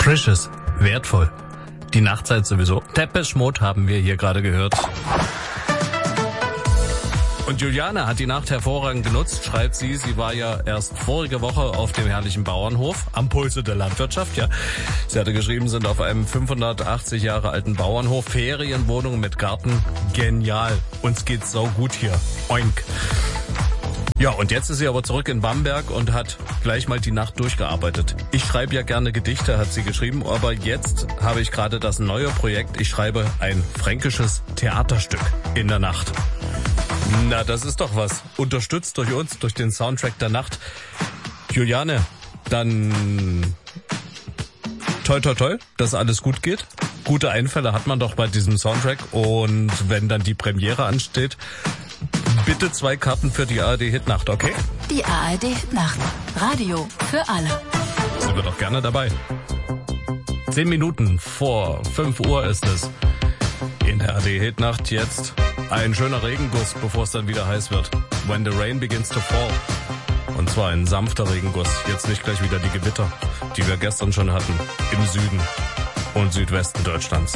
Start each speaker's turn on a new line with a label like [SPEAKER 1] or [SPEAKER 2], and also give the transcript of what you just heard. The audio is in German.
[SPEAKER 1] Precious, wertvoll. Die Nachtzeit sowieso. Depeche Mode haben wir hier gerade gehört. Und Juliane hat die Nacht hervorragend genutzt, schreibt sie. Sie war ja erst vorige Woche auf dem herrlichen Bauernhof am Pulse der Landwirtschaft. Ja, sie hatte geschrieben, sind auf einem 580 Jahre alten Bauernhof, Ferienwohnung mit Garten. Genial. Uns geht's sau gut hier. Oink. Ja, und jetzt ist sie aber zurück in Bamberg und hat gleich mal die Nacht durchgearbeitet. Ich schreibe ja gerne Gedichte, hat sie geschrieben, aber jetzt habe ich gerade das neue Projekt. Ich schreibe ein fränkisches Theaterstück in der Nacht. Na, das ist doch was. Unterstützt durch uns, durch den Soundtrack der Nacht. Juliane, dann toi toi toi, dass alles gut geht. Gute Einfälle hat man doch bei diesem Soundtrack. Und wenn dann die Premiere ansteht, bitte 2 Karten für die ARD-Hitnacht, okay?
[SPEAKER 2] Die ARD-Hitnacht. Radio für alle.
[SPEAKER 1] Sind wir doch gerne dabei. 10 Minuten vor 5 Uhr ist es. In der ARD-Hitnacht jetzt ein schöner Regenguss, bevor es dann wieder heiß wird. When the rain begins to fall. Und zwar ein sanfter Regenguss. Jetzt nicht gleich wieder die Gewitter, die wir gestern schon hatten. Im Süden und Südwesten Deutschlands.